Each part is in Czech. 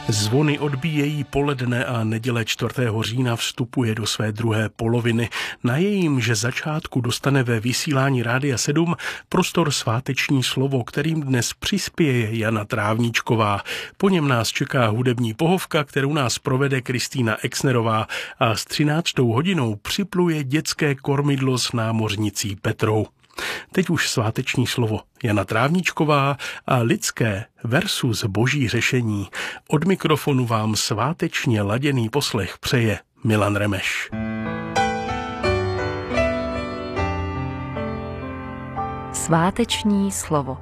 Zvony odbíjejí poledne a neděle 4. října vstupuje do své druhé poloviny. Na jejímže začátku dostane ve vysílání Rádia 7 prostor sváteční slovo, kterým dnes přispěje Jana Trávníčková. Po něm nás čeká hudební pohovka, kterou nás provede Kristýna Exnerová a s 13. hodinou připluje dětské kormidlo s námořnicí Petrou. Teď už sváteční slovo Jana Trávníčková a lidské versus boží řešení. Od mikrofonu vám svátečně laděný poslech přeje Milan Remeš. Sváteční slovo.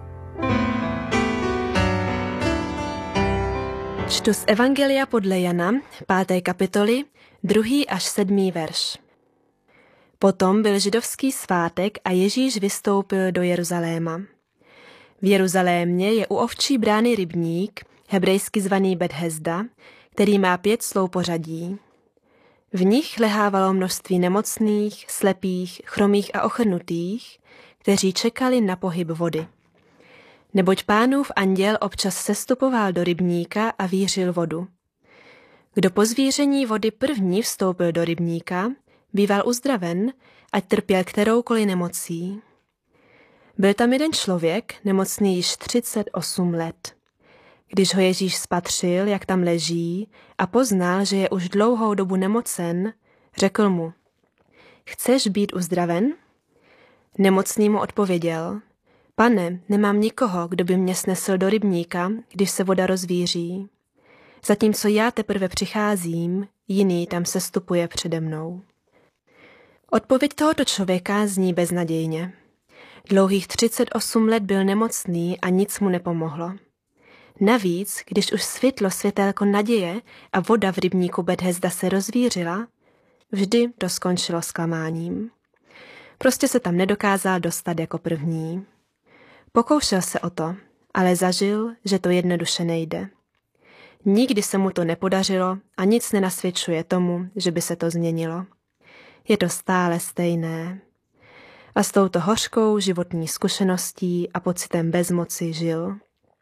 Čtu z Evangelia podle Jana, 5. kapitoly, 2. až 7. verš. Potom byl židovský svátek a Ježíš vystoupil do Jeruzaléma. V Jeruzalémě je u ovčí brány rybník, hebrejsky zvaný Bethesda, který má 5 sloupořadí. V nich lehávalo množství nemocných, slepých, chromých a ochrnutých, kteří čekali na pohyb vody. Neboť Pánův anděl občas sestupoval do rybníka a vířil vodu. Kdo po zvíření vody první vstoupil do rybníka, býval uzdraven, ať trpěl kteroukoliv nemocí. Byl tam jeden člověk, nemocný již 38 let. Když ho Ježíš spatřil, jak tam leží, a poznal, že je už dlouhou dobu nemocen, řekl mu: Chceš být uzdraven? Nemocný mu odpověděl: Pane, nemám nikoho, kdo by mě snesl do rybníka, když se voda rozvíří. Zatímco já teprve přicházím, jiný tam sestupuje přede mnou. Odpověď tohoto člověka zní beznadějně. Dlouhých 38 let byl nemocný a nic mu nepomohlo. Navíc, když už svitlo světélko naděje a voda v rybníku Bethesda se rozvířila, vždy to skončilo zklamáním. Prostě se tam nedokázal dostat jako první. Pokoušel se o to, ale zažil, že to jednoduše nejde. Nikdy se mu to nepodařilo a nic nenasvědčuje tomu, že by se to změnilo. Je to stále stejné. A s touto hořkou životní zkušeností a pocitem bezmoci žil.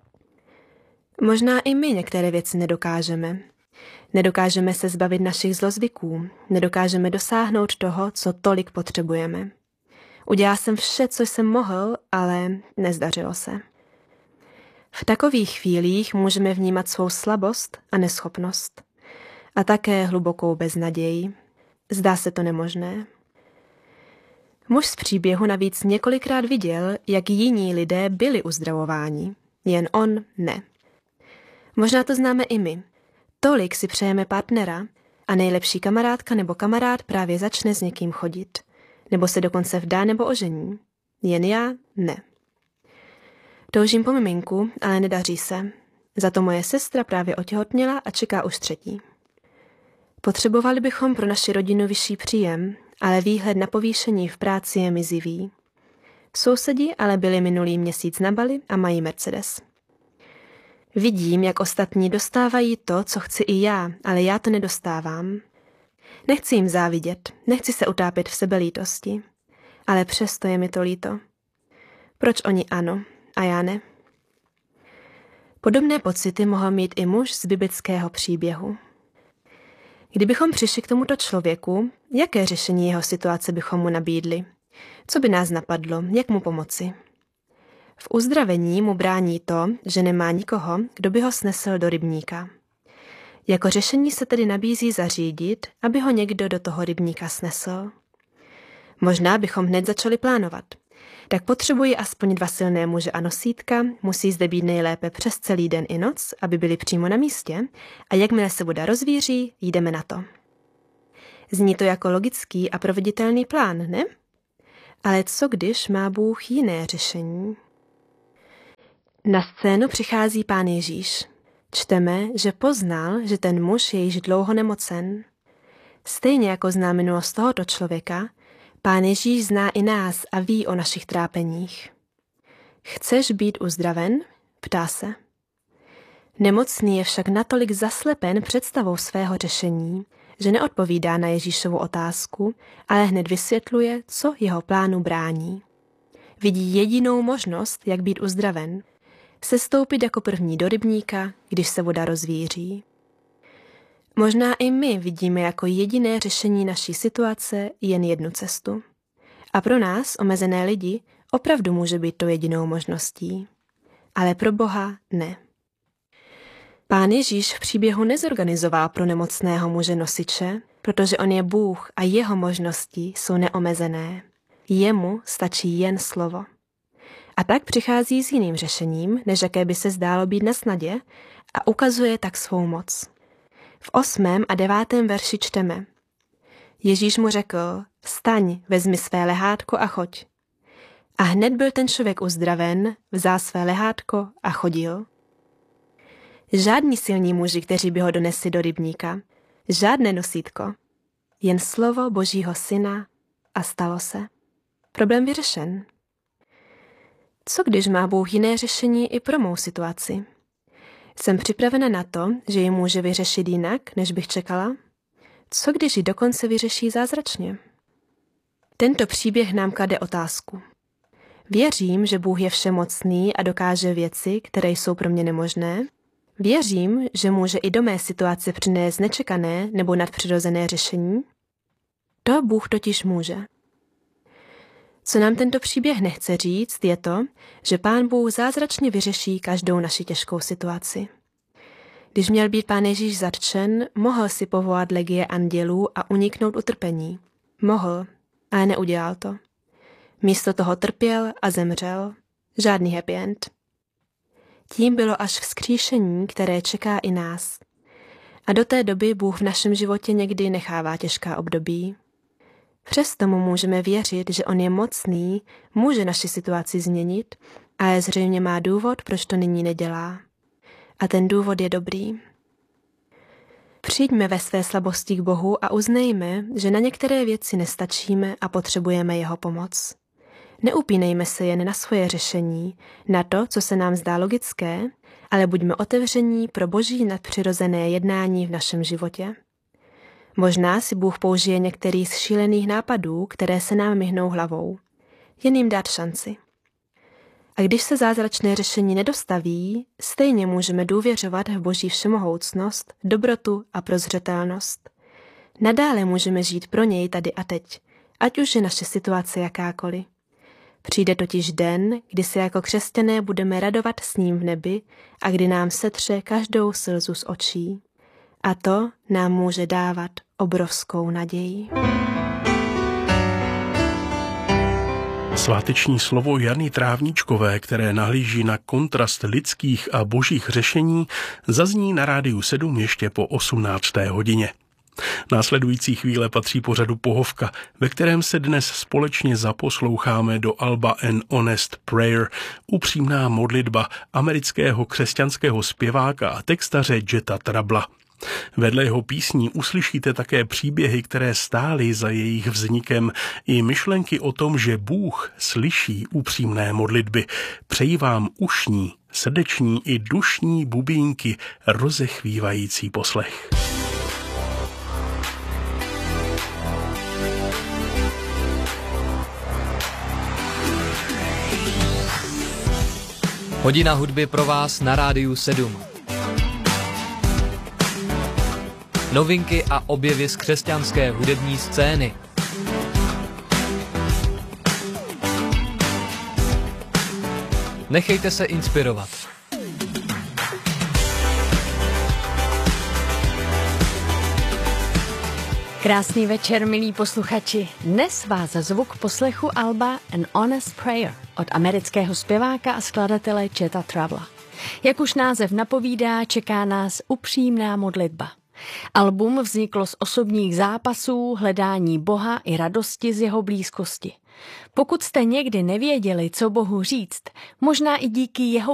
Možná i my některé věci nedokážeme. Nedokážeme se zbavit našich zlozvyků, nedokážeme dosáhnout toho, co tolik potřebujeme. Udělal jsem vše, co jsem mohl, ale nezdařilo se. V takových chvílích můžeme vnímat svou slabost a neschopnost. A také hlubokou beznaději. Zdá se to nemožné. Muž z příběhu navíc několikrát viděl, jak jiní lidé byli uzdravováni, jen on ne. Možná to známe i my. Tolik si přejeme partnera a nejlepší kamarádka nebo kamarád právě začne s někým chodit. Nebo se dokonce vdá nebo ožení. Jen já ne. Toužím po miminku, ale nedaří se. Za to moje sestra právě otěhotněla a čeká už 3. Potřebovali bychom pro naši rodinu vyšší příjem, ale výhled na povýšení v práci je mizivý. Sousedi ale byli minulý měsíc na Bali a mají Mercedes. Vidím, jak ostatní dostávají to, co chci i já, ale já to nedostávám. Nechci jim závidět, nechci se utápět v sebelítosti, ale přesto je mi to líto. Proč oni ano a já ne? Podobné pocity mohl mít i muž z biblického příběhu. Kdybychom přišli k tomuto člověku, jaké řešení jeho situace bychom mu nabídli? Co by nás napadlo, jak mu pomoci? V uzdravení mu brání to, že nemá nikoho, kdo by ho snesl do rybníka. Jako řešení se tedy nabízí zařídit, aby ho někdo do toho rybníka snesl. Možná bychom hned začali plánovat. Tak potřebuji aspoň 2 silné muže a nosítka, musí zde být nejlépe přes celý den i noc, aby byli přímo na místě, a jakmile se voda rozvíří, jdeme na to. Zní to jako logický a proveditelný plán, ne? Ale co když má Bůh jiné řešení? Na scénu přichází Pán Ježíš. Čteme, že poznal, že ten muž je již dlouho nemocen. Stejně jako zná minulost tohoto člověka, Pán Ježíš zná i nás a ví o našich trápeních. Chceš být uzdraven? Ptá se. Nemocný je však natolik zaslepen představou svého řešení, že neodpovídá na Ježíšovu otázku, ale hned vysvětluje, co jeho plánu brání. Vidí jedinou možnost, jak být uzdraven. Sestoupit jako první do rybníka, když se voda rozvíří. Možná i my vidíme jako jediné řešení naší situace jen jednu cestu. A pro nás, omezené lidi, opravdu může být to jedinou možností. Ale pro Boha ne. Pán Ježíš v příběhu nezorganizoval pro nemocného muže nosiče, protože on je Bůh a jeho možnosti jsou neomezené. Jemu stačí jen slovo. A tak přichází s jiným řešením, než jaké by se zdálo být na snadě, a ukazuje tak svou moc. V 8. a 9. verši čteme: Ježíš mu řekl: Vstaň, vezmi své lehátko a choď. A hned byl ten člověk uzdraven, vzal své lehátko a chodil. Žádní silní muži, kteří by ho donesli do rybníka, žádné nosítko, jen slovo Božího syna a stalo se. Problém vyřešen. Co když má Bůh jiné řešení i pro mou situaci? Jsem připravena na to, že ji může vyřešit jinak, než bych čekala? Co když ji dokonce vyřeší zázračně? Tento příběh nám klade otázku. Věřím, že Bůh je všemocný a dokáže věci, které jsou pro mě nemožné. Věřím, že může i do mé situace přinést nečekané nebo nadpřirozené řešení. To Bůh totiž může. Co nám tento příběh nechce říct, je to, že Pán Bůh zázračně vyřeší každou naši těžkou situaci. Když měl být Pán Ježíš zatčen, mohl si povolat legie andělů a uniknout utrpení. Mohl, ale neudělal to. Místo toho trpěl a zemřel. Žádný happy end. Tím bylo až vzkříšení, které čeká i nás. A do té doby Bůh v našem životě někdy nechává těžká období. Přesto mu můžeme věřit, že on je mocný, může naši situaci změnit, ale zřejmě má důvod, proč to nyní nedělá. A ten důvod je dobrý. Přijďme ve své slabosti k Bohu a uznejme, že na některé věci nestačíme a potřebujeme jeho pomoc. Neupínejme se jen na svoje řešení, na to, co se nám zdá logické, ale buďme otevření pro Boží nadpřirozené jednání v našem životě. Možná si Bůh použije některý z šílených nápadů, které se nám myhnou hlavou. Jen jim dát šanci. A když se zázračné řešení nedostaví, stejně můžeme důvěřovat v Boží všemohoucnost, dobrotu a prozřetelnost. Nadále můžeme žít pro něj tady a teď, ať už je naše situace jakákoliv. Přijde totiž den, kdy se jako křesťané budeme radovat s ním v nebi a kdy nám setře každou slzu z očí. A to nám může dávat obrovskou naději. Sváteční slovo Jany Trávníčkové, které nahlíží na kontrast lidských a božích řešení, zazní na Rádiu 7 ještě po 18. hodině. Následující chvíle patří pořadu Pohovka, ve kterém se dnes společně zaposloucháme do alba An Honest Prayer, upřímná modlitba amerického křesťanského zpěváka a textaře Jetta Trabla. Vedle jeho písní uslyšíte také příběhy, které stály za jejich vznikem, i myšlenky o tom, že Bůh slyší upřímné modlitby. Přeji vám ušní, srdeční i dušní bubínky rozechvívající poslech. Hodina hudby pro vás na Rádiu 7. Novinky a objevy z křesťanské hudební scény. Nechejte se inspirovat. Krásný večer, milí posluchači. Dnes vás zvu k poslechu alba An Honest Prayer od amerického zpěváka a skladatele Jetta Trabla. Jak už název napovídá, čeká nás upřímná modlitba. Album vzniklo z osobních zápasů, hledání Boha i radosti z jeho blízkosti. Pokud jste někdy nevěděli, co Bohu říct, možná i díky jeho